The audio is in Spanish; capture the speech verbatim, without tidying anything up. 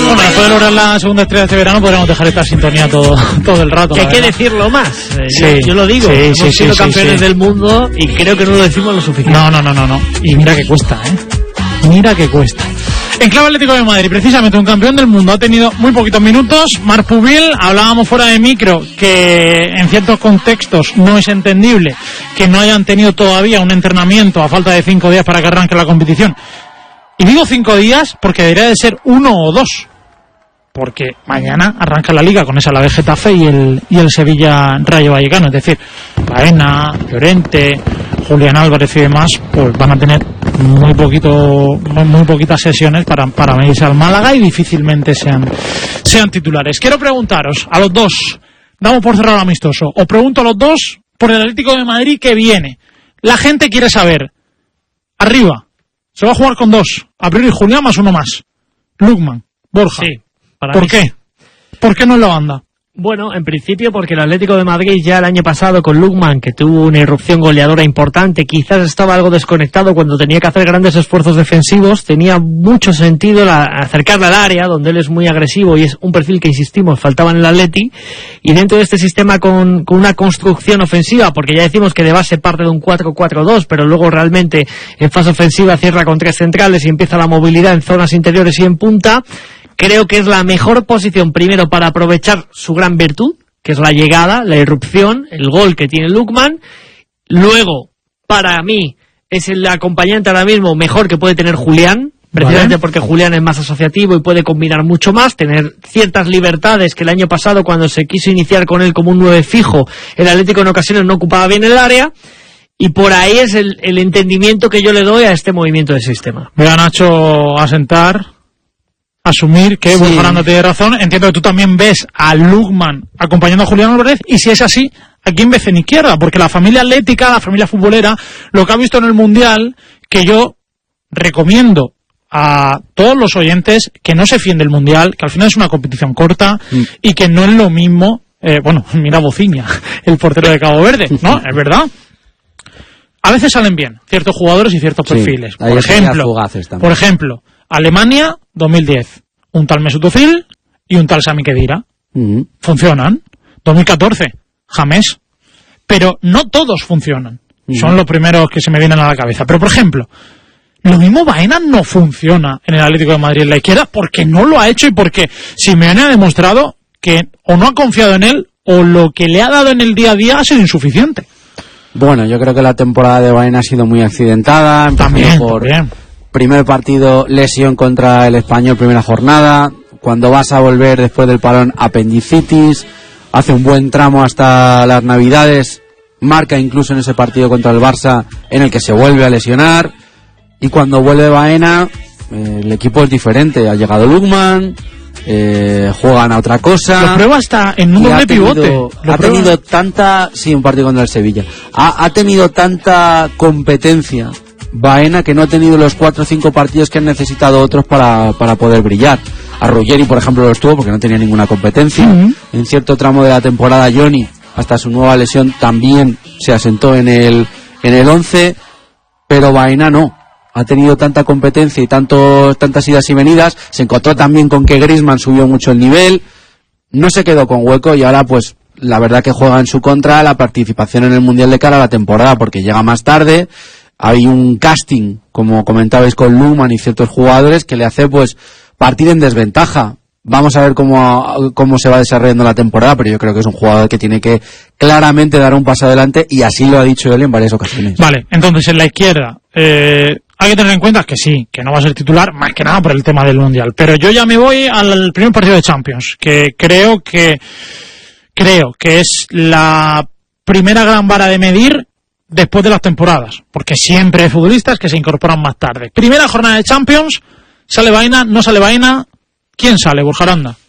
Bueno, después de lograr la segunda estrella de este verano podríamos dejar esta sintonía todo, todo el rato. Que hay que decirlo más. Eh, sí, yo, yo lo digo. Sí, hemos sí, sido sí, campeones sí, sí. del mundo y creo que no lo decimos lo suficiente. No, no, no, no, no. Y mira que cuesta, ¿eh? Mira que cuesta. En clave Atlético de Madrid, precisamente un campeón del mundo ha tenido muy poquitos minutos. Marc Pubil, hablábamos fuera de micro que en ciertos contextos no es entendible que no hayan tenido todavía un entrenamiento a falta de cinco días para que arranque la competición. Y digo cinco días porque debería de ser uno o dos, porque mañana arranca la Liga con esa la de Getafe y el, y el Sevilla Rayo Vallecano, es decir, Baena, Llorente, Julián Álvarez y demás, pues van a tener muy poquito, muy, muy poquitas sesiones para, para medirse al Málaga y difícilmente sean, sean titulares. Quiero preguntaros a los dos, damos por cerrado amistoso, os pregunto a los dos por el Atlético de Madrid que viene. La gente quiere saber, arriba, se va a jugar con dos, a priori Julián más uno más, Lukman, Borja. Sí, para ¿Por mí qué? sí. ¿Por qué no en la banda? Bueno, en principio porque el Atlético de Madrid ya el año pasado con Lukman, que tuvo una irrupción goleadora importante, quizás estaba algo desconectado cuando tenía que hacer grandes esfuerzos defensivos, tenía mucho sentido la, acercarle al área, donde él es muy agresivo y es un perfil que, insistimos, faltaba en el Atleti, y dentro de este sistema con, con una construcción ofensiva, porque ya decimos que de base parte de un cuatro cuatro dos, pero luego realmente en fase ofensiva cierra con tres centrales y empieza la movilidad en zonas interiores y en punta. Creo que es la mejor posición, primero, para aprovechar su gran virtud, que es la llegada, la irrupción, el gol que tiene Lukman. Luego, para mí, es el acompañante ahora mismo mejor que puede tener Julián, precisamente vale. Porque Julián es más asociativo y puede combinar mucho más, tener ciertas libertades que el año pasado, cuando se quiso iniciar con él como un nueve fijo, el Atlético en ocasiones no ocupaba bien el área. Y por ahí es el, el entendimiento que yo le doy a este movimiento del sistema. Me han hecho asentar... asumir que sí. Borja Aranda tiene razón. Entiendo que tú también ves a Lukman acompañando a Julián Álvarez, y si es así, ¿a quién ves en izquierda? Porque la familia atlética, la familia futbolera, lo que ha visto en el Mundial, que yo recomiendo a todos los oyentes que no se fíen del Mundial, que al final es una competición corta mm. y que no es lo mismo, eh, bueno, mira Bociña, el portero de Cabo Verde, ¿no? Es verdad. A veces salen bien ciertos jugadores y ciertos sí, perfiles. Por ejemplo, por ejemplo, Alemania dos mil diez, un tal Mesut Özil y un tal Sami Khedira. Uh-huh. Funcionan. dos mil catorce, James. Pero no todos funcionan. Uh-huh. Son los primeros que se me vienen a la cabeza. Pero, por ejemplo, lo mismo Baena no funciona en el Atlético de Madrid en la izquierda porque no lo ha hecho y porque Simeone ha demostrado que o no ha confiado en él o lo que le ha dado en el día a día ha sido insuficiente. Bueno, yo creo que la temporada de Baena ha sido muy accidentada. También, por... también. Primer partido, lesión contra el Español, primera jornada. Cuando vas a volver después del parón, apendicitis. Hace un buen tramo hasta las Navidades. Marca incluso en ese partido contra el Barça, en el que se vuelve a lesionar. Y cuando vuelve Baena, eh, el equipo es diferente. Ha llegado Lukman, eh, juegan a otra cosa. Lo prueba hasta en un doble pivote. Lo ha prueba. tenido tanta... Sí, un partido contra el Sevilla. Ha, ha tenido tanta competencia Baena que no ha tenido los cuatro o cinco partidos que han necesitado otros para, para poder brillar. A Ruggeri, por ejemplo, lo estuvo porque no tenía ninguna competencia. Uh-huh. En cierto tramo de la temporada, Johnny, hasta su nueva lesión, también se asentó en el en el once, pero Baena no. Ha tenido tanta competencia y tanto, tantas idas y venidas. Se encontró también con que Griezmann subió mucho el nivel. No se quedó con hueco y ahora, pues, la verdad que juega en su contra la participación en el Mundial de cara a la temporada, porque llega más tarde. Hay un casting, como comentabais, con Lukman y ciertos jugadores que le hace pues partir en desventaja. Vamos a ver cómo, cómo se va desarrollando la temporada, pero yo creo que es un jugador que tiene que claramente dar un paso adelante, y así lo ha dicho él en varias ocasiones. Vale, entonces en la izquierda eh, hay que tener en cuenta que sí, que no va a ser titular, más que nada por el tema del Mundial. Pero yo ya me voy al primer partido de Champions, que creo que creo que es la primera gran vara de medir después de las temporadas, porque siempre hay futbolistas que se incorporan más tarde. Primera jornada de Champions, sale Baena, no sale Baena, ¿quién sale? Borja Aranda.